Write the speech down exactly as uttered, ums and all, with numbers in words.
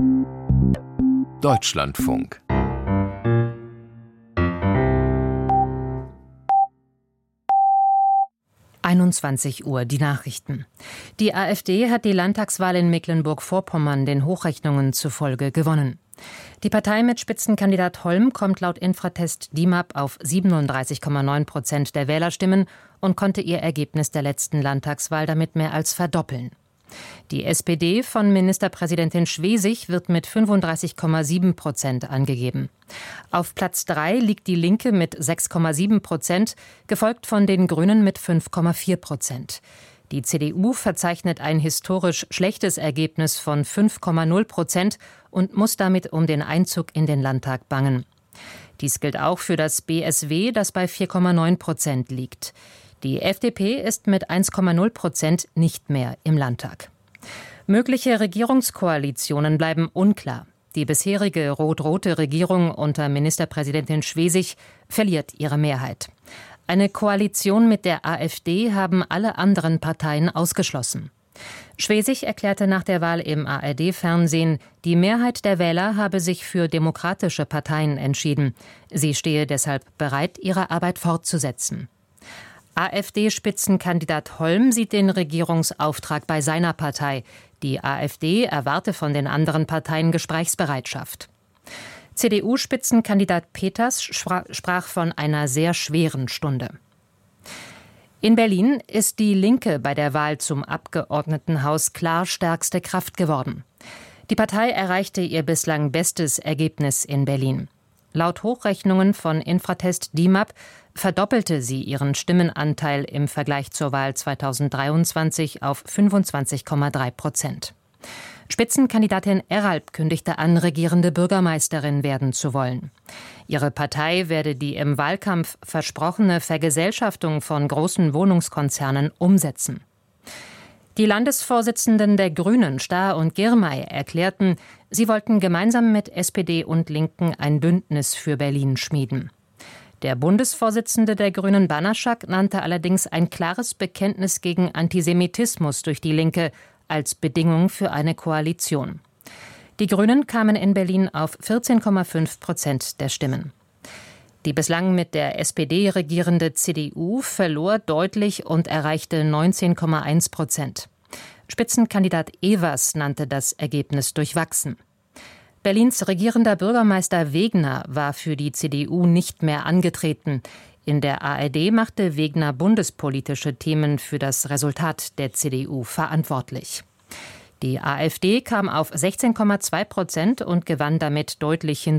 Deutschlandfunk. einundzwanzig Uhr, die Nachrichten. Die AfD hat die Landtagswahl in Mecklenburg-Vorpommern den Hochrechnungen zufolge gewonnen. Die Partei mit Spitzenkandidat Holm kommt laut Infratest D I M A P auf siebenunddreißig Komma neun Prozent der Wählerstimmen und konnte ihr Ergebnis der letzten Landtagswahl damit mehr als verdoppeln. Die S P D von Ministerpräsidentin Schwesig wird mit fünfunddreißig Komma sieben Prozent angegeben. Auf Platz drei liegt die Linke mit sechs Komma sieben Prozent, gefolgt von den Grünen mit fünf Komma vier Prozent. Die C D U verzeichnet ein historisch schlechtes Ergebnis von fünf Komma null Prozent und muss damit um den Einzug in den Landtag bangen. Dies gilt auch für das B S W, das bei vier Komma neun Prozent liegt. Die F D P ist mit eins Komma null Prozent nicht mehr im Landtag. Mögliche Regierungskoalitionen bleiben unklar. Die bisherige rot-rote Regierung unter Ministerpräsidentin Schwesig verliert ihre Mehrheit. Eine Koalition mit der AfD haben alle anderen Parteien ausgeschlossen. Schwesig erklärte nach der Wahl im A R D-Fernsehen, die Mehrheit der Wähler habe sich für demokratische Parteien entschieden. Sie stehe deshalb bereit, ihre Arbeit fortzusetzen. AfD-Spitzenkandidat Holm sieht den Regierungsauftrag bei seiner Partei. Die AfD erwarte von den anderen Parteien Gesprächsbereitschaft. C D U-Spitzenkandidat Peters sprach von einer sehr schweren Stunde. In Berlin ist die Linke bei der Wahl zum Abgeordnetenhaus klar stärkste Kraft geworden. Die Partei erreichte ihr bislang bestes Ergebnis in Berlin. Laut Hochrechnungen von Infratest D I M A P verdoppelte sie ihren Stimmenanteil im Vergleich zur Wahl zweitausenddreiundzwanzig auf fünfundzwanzig Komma drei Prozent. Spitzenkandidatin Eralp kündigte an, regierende Bürgermeisterin werden zu wollen. Ihre Partei werde die im Wahlkampf versprochene Vergesellschaftung von großen Wohnungskonzernen umsetzen. Die Landesvorsitzenden der Grünen, Stahr und Girmay, erklärten, sie wollten gemeinsam mit S P D und Linken ein Bündnis für Berlin schmieden. Der Bundesvorsitzende der Grünen, Banaschak, nannte allerdings ein klares Bekenntnis gegen Antisemitismus durch die Linke als Bedingung für eine Koalition. Die Grünen kamen in Berlin auf vierzehn Komma fünf Prozent der Stimmen. Die bislang mit der S P D regierende C D U verlor deutlich und erreichte neunzehn Komma eins Prozent. Spitzenkandidat Evers nannte das Ergebnis durchwachsen. Berlins regierender Bürgermeister Wegner war für die C D U nicht mehr angetreten. In der A R D machte Wegner bundespolitische Themen für das Resultat der C D U verantwortlich. Die AfD kam auf sechzehn Komma zwei Prozent und gewann damit deutlich hinzu.